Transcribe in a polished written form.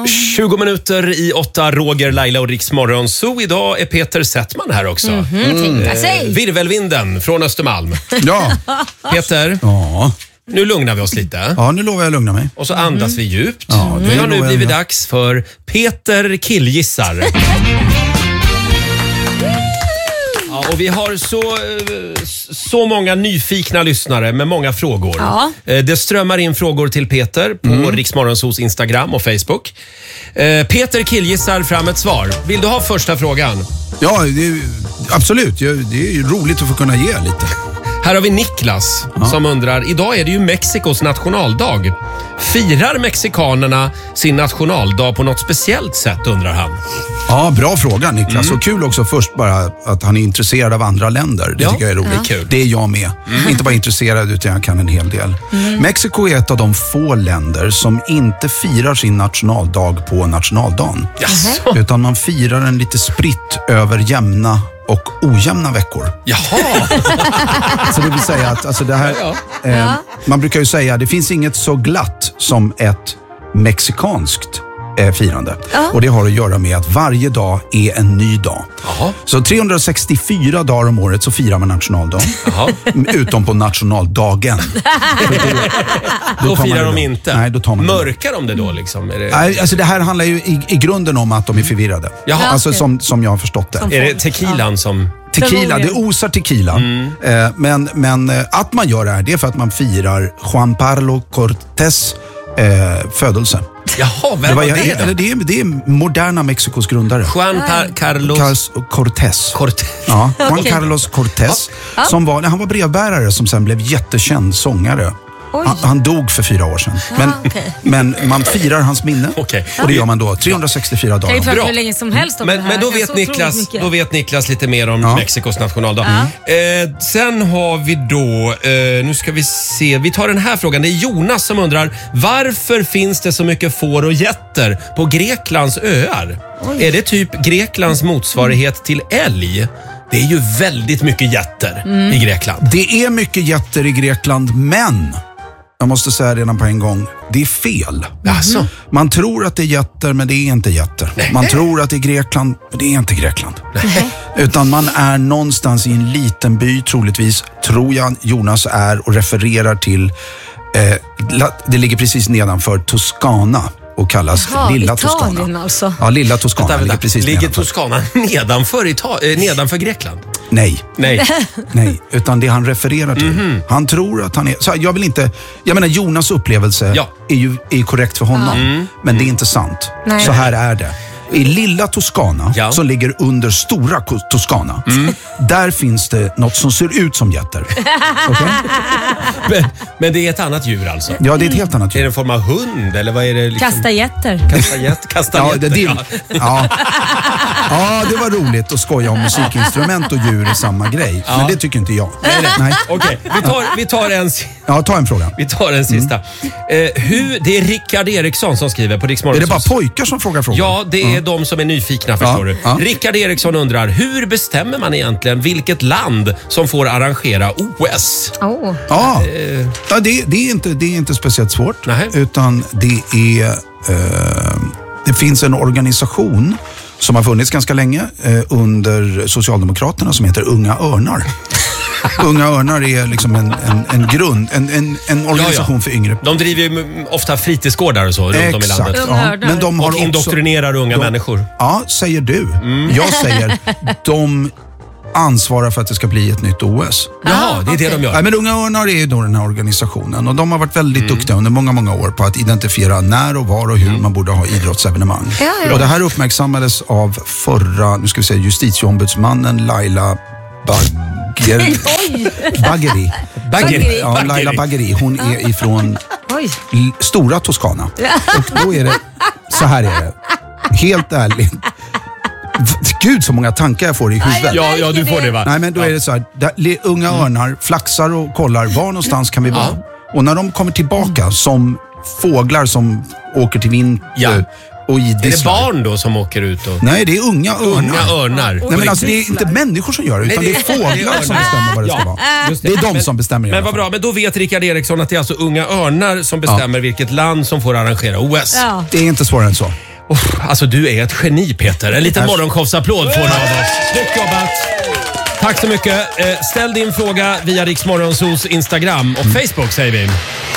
20 minuter i 8, Roger, Laila och Riks Morgon. Så idag är Peter Settman här också. Virvelvinden från Östermalm. Ja. Peter, Ja. nu lugnar vi oss lite. Ja, nu lovar jag att lugna mig. Och så andas vi djupt. Ja, Det har nu blivit dags för Peter killgissar. Ja, och vi har så många nyfikna lyssnare med många frågor. Ja. Det strömmar in frågor till Peter på Riks Morgonzos Instagram och Facebook. Peter killgissar fram ett svar. Vill du ha första frågan? Ja, absolut. Det är ju roligt att få kunna ge lite. Här har vi Niklas som undrar, idag är det ju Mexikos nationaldag. Firar mexikanerna sin nationaldag på något speciellt sätt, undrar han. Ja, bra fråga Niklas. Och kul också först bara att han är intresserad av andra länder. Det tycker jag är roligt. Ja. Kul. Det är jag med. Inte bara intresserad utan jag kan en hel del. Mexiko är ett av de få länder som inte firar sin nationaldag på nationaldagen. Jaså? Utan man firar den lite spritt över jämna och ojämna veckor. Jaha. Så det vill säga att alltså det här, man brukar ju säga det finns inget så glatt som ett mexikanskt firande. Och det har att göra med att varje dag är en ny dag. Jaha. Så 364 dagar om året så firar man nationaldagen. Utom på nationaldagen. Då tar man firar det de då. inte. Nej, då tar man det. Mörkar de det då liksom? Är det... Nej, alltså det här handlar ju i grunden om att de är förvirrade. Jaha. Alltså som jag har förstått det. Är det tequilan som... Tequila, det osar tequila. Men att man gör det här, det är för att man firar Juan Pablo Cortés födelse. Jaha, vem var det då? Det är moderna Mexikos grundare. Juan Carlos Cortés. Cortés. Ja, Juan Carlos Cortés. Han var brevbärare som sen blev jättekänd sångare. Han dog för 4 år sedan. Men man firar hans minne. Okej. Och det gör man då 364 dagar. Det är ju hur länge som helst om det här. Men då vet Niklas lite mer om Mexikos nationaldag. Sen har vi då, nu ska vi se, vi tar den här frågan. Det är Jonas som undrar, varför finns det så mycket får och getter på Greklands öar? Är det typ Greklands motsvarighet till älg? Det är ju väldigt mycket getter i Grekland. Det är mycket getter i Grekland, men jag måste säga redan på en gång, det är fel. Alltså. Man tror att det är getter, men det är inte getter. Man tror att det är Grekland, men det är inte Grekland. Utan man är någonstans i en liten by, troligtvis, tror jag Jonas är, och refererar till, det ligger precis nedanför Toscana och kallas Lilla Italien Toscana. alltså. Ja, Lilla Toscana ligger precis ligger nedanför. Toscana nedanför Grekland? Nej. Nej. Nej, utan det han refererar till. Han tror att han är... Så jag menar, Jonas upplevelse är ju korrekt för honom. Men det är inte sant. Nej. Så här är det. I Lilla Toscana, som ligger under Stora Toscana, där finns det något som ser ut som getter. Okay? Men det är ett annat djur alltså? Ja, det är ett helt annat Är djur. det en form av hund eller vad är det? Liksom? Kastajetter. Ja, det var roligt att skoja om musikinstrument och djur i samma grej. Men det tycker inte jag. Nej. Okej, vi tar en... Ja, ta en fråga. Vi tar en sista. Det är Rickard Eriksson som skriver på Riks Morgonzoo. Är det bara pojkar som frågar frågor? Ja, det är de som är nyfikna, förstår du. Rickard Eriksson undrar, hur bestämmer man egentligen vilket land som får arrangera OS? Det är inte speciellt svårt. Nej. Utan det finns en organisation som har funnits ganska länge under Socialdemokraterna som heter Unga Örnar. Unga Örnar är liksom en organisation för yngre. De driver ju ofta fritidsgårdar och så runt om i landet. Men de har och indoktrinerar unga människor. Ja, säger du. Jag säger, de ansvarar för att det ska bli ett nytt OS. Jaha, det är det de gör. Nej, men Unga Örnar är då den här organisationen och de har varit väldigt duktiga under många, många år på att identifiera när och var och hur man borde ha idrottsevenemang. Och det här uppmärksammades av förra, justitieombudsmannen Laila Bagheri. Ja, Laila Bagheri. Hon är ifrån Stora Toscana. Och då är det, så här är det. Helt ärligt. Gud, så många tankar jag får i huvudet. Ja, du får det, va? Nej, men då är det så här. Unga örnar flaxar och kollar var någonstans kan vi vara. Och när de kommer tillbaka som fåglar som åker till vind och idisslar. Är det barn då som åker ut? Nej, det är unga örnar. Nej, men alltså, det är inte människor som gör det, utan det är fåglar som bestämmer vad det ska vara. Det är de som bestämmer. Men vad bra, men då vet Rickard Eriksson att det är alltså unga örnar som bestämmer vilket land som får arrangera OS. Det är inte svårare än så. Alltså du är ett geni, Peter. En liten morgonshowsapplåd får du av oss. Snyggt jobbat! Tack så mycket. Ställ din fråga via Rix Morgonzos Instagram och Facebook säger vi.